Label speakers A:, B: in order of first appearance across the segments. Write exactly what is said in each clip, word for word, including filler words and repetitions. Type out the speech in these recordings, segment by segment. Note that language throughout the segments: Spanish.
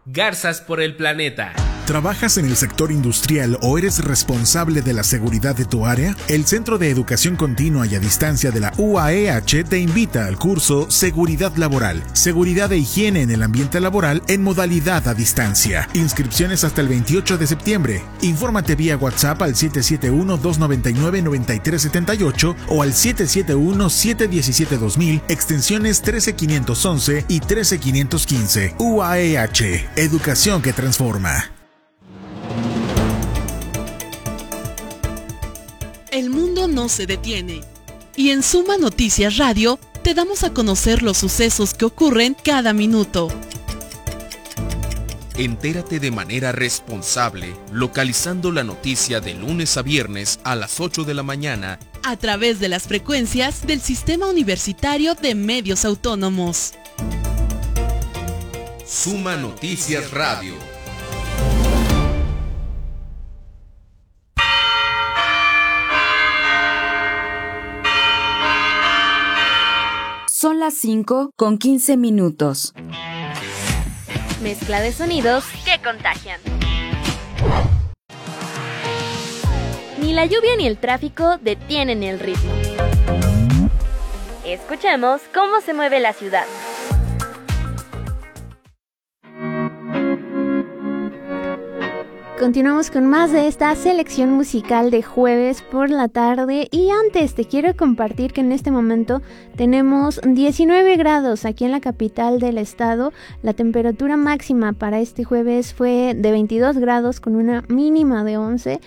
A: Garzas por el planeta.
B: ¿Trabajas en el sector industrial o eres responsable de la seguridad de tu área? El Centro de Educación Continua y a Distancia de la U A E H te invita al curso Seguridad Laboral, Seguridad e Higiene en el Ambiente Laboral en modalidad a distancia. Inscripciones hasta el veintiocho de septiembre. Infórmate vía WhatsApp al siete siete uno, dos nueve nueve, nueve tres siete ocho o al siete siete uno, siete uno siete, dos mil, extensiones trece quinientos once y trece quinientos quince. U A E H, educación que transforma.
C: El mundo no se detiene. Y en Suma Noticias Radio te damos a conocer los sucesos que ocurren cada minuto.
D: Entérate de manera responsable, localizando la noticia de lunes a viernes a las ocho de la mañana
C: a través de las frecuencias del Sistema Universitario de Medios Autónomos.
D: Suma Noticias Radio.
E: Son las cinco con quince minutos.
F: Mezcla de sonidos que contagian. Ni la lluvia ni el tráfico detienen el ritmo. Escuchemos cómo se mueve la ciudad.
G: Continuamos con más de esta selección musical de jueves por la tarde y antes te quiero compartir que en este momento tenemos diecinueve grados aquí en la capital del estado. La temperatura máxima para este jueves fue de veintidós grados con una mínima de once.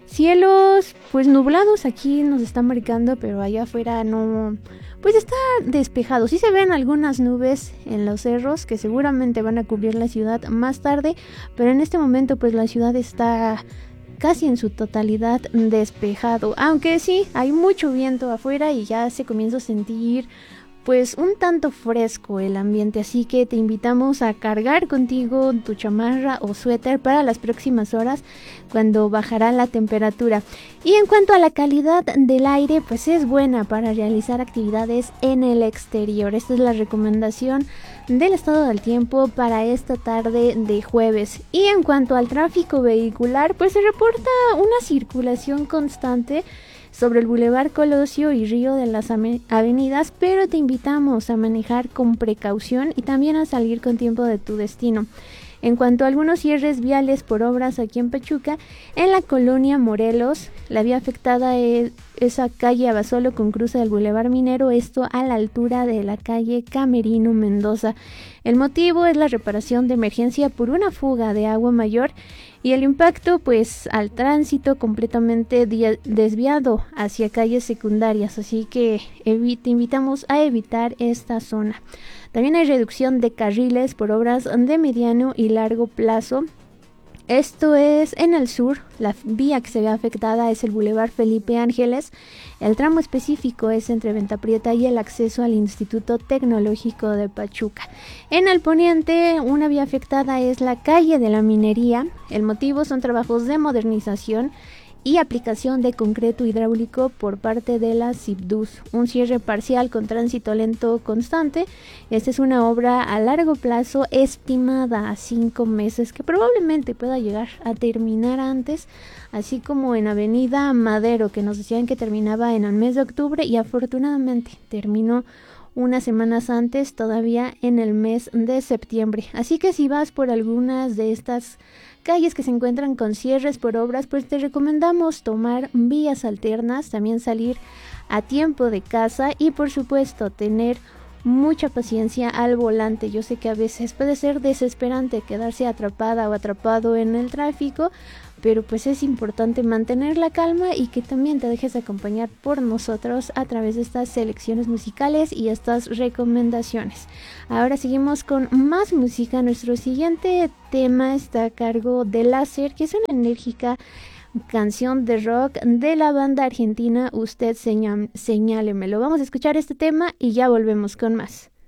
G: Cielos pues nublados aquí nos están marcando, pero allá afuera no, pues está despejado. Sí se ven algunas nubes en los cerros que seguramente van a cubrir la ciudad más tarde, pero en este momento pues la ciudad está casi en su totalidad despejado, aunque sí hay mucho viento afuera y ya se comienza a sentir pues un tanto fresco el ambiente, así que te invitamos a cargar contigo tu chamarra o suéter para las próximas horas cuando bajará la temperatura. Y en cuanto a la calidad del aire, pues es buena para realizar actividades en el exterior. Esta es la recomendación del estado del tiempo para esta tarde de jueves. Y en cuanto al tráfico vehicular, pues se reporta una circulación constante sobre el Boulevard Colosio y Río de las Avenidas, pero te invitamos a manejar con precaución y también a salir con tiempo de tu destino. En cuanto a algunos cierres viales por obras aquí en Pachuca, en la colonia Morelos, la vía afectada es esa calle Abasolo con cruce del Boulevard Minero, esto a la altura de la calle Camerino Mendoza. El motivo es la reparación de emergencia por una fuga de agua mayor y el impacto pues al tránsito completamente dia- desviado hacia calles secundarias, así que evi- te invitamos a evitar esta zona. También hay reducción de carriles por obras de mediano y largo plazo. Esto es en el sur, la vía que se ve afectada es el Boulevard Felipe Ángeles. El tramo específico es entre Venta Prieta y el acceso al Instituto Tecnológico de Pachuca. En el poniente, una vía afectada es la calle de la Minería. El motivo son trabajos de modernización y aplicación de concreto hidráulico por parte de la SIBDUS. Un cierre parcial con tránsito lento constante. Esta es una obra a largo plazo estimada a cinco meses que probablemente pueda llegar a terminar antes, así como en Avenida Madero, que nos decían que terminaba en el mes de octubre y afortunadamente terminó unas semanas antes, todavía en el mes de septiembre. Así que si vas por algunas de estas calles que se encuentran con cierres por obras, pues te recomendamos tomar vías alternas, también salir a tiempo de casa y por supuesto tener mucha paciencia al volante. Yo sé que a veces puede ser desesperante quedarse atrapada o atrapado en el tráfico, pero pues es importante mantener la calma y que también te dejes acompañar por nosotros a través de estas selecciones musicales y estas recomendaciones. Ahora seguimos con más música. Nuestro siguiente tema está a cargo de Láser, que es una enérgica canción de rock de la banda argentina Usted Señá- Señálemelo. Vamos a escuchar este tema y ya volvemos con más.